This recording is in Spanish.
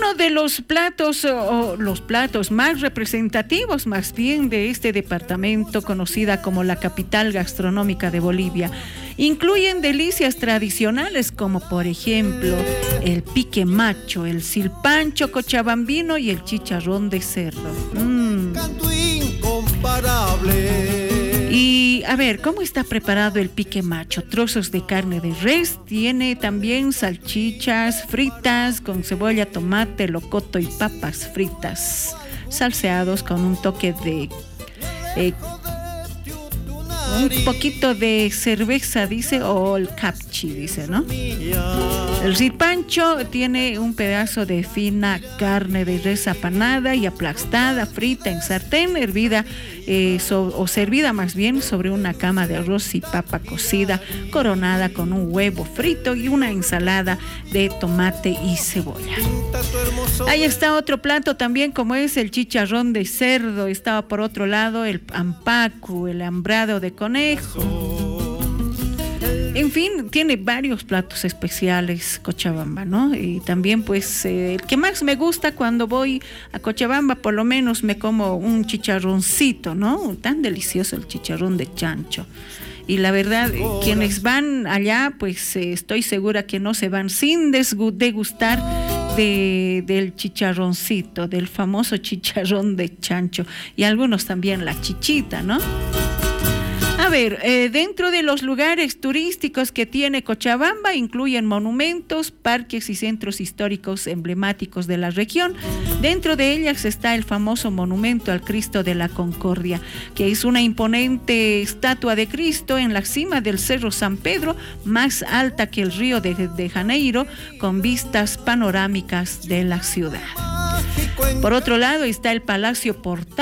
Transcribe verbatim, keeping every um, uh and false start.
Uno de los platos, o los platos más representativos más bien de este departamento, conocida como la capital gastronómica de Bolivia, incluyen delicias tradicionales como por ejemplo el pique macho, el silpancho cochabambino y el chicharrón de cerdo. Mm. Y a ver, ¿cómo está preparado el pique macho? Trozos de carne de res, tiene también salchichas fritas con cebolla, tomate, locoto y papas fritas, salseados con un toque de eh, un poquito de cerveza, dice, o el capchi, dice, ¿no? El silpancho tiene un pedazo de fina carne de res apanada y aplastada, frita en sartén, hervida eh, so, o servida más bien sobre una cama de arroz y papa cocida, coronada con un huevo frito y una ensalada de tomate y cebolla. Ahí está otro plato también, como es el chicharrón de cerdo. Estaba por otro lado el ampacu, el hambrado de conejo. En fin, tiene varios platos especiales Cochabamba, ¿no? Y también pues eh, el que más me gusta cuando voy a Cochabamba, por lo menos me como un chicharroncito, ¿no? Tan delicioso el chicharrón de chancho. Y la verdad, eh, quienes van allá, pues eh, estoy segura que no se van sin degustar de, del chicharroncito, del famoso chicharrón de chancho. Y algunos también la chichita, ¿no? A ver, eh, dentro de los lugares turísticos que tiene Cochabamba incluyen monumentos, parques y centros históricos emblemáticos de la región. Dentro de ellas está el famoso monumento al Cristo de la Concordia, que es una imponente estatua de Cristo en la cima del Cerro San Pedro, más alta que el Río de, de Janeiro, con vistas panorámicas de la ciudad. Por otro lado está el Palacio Portal,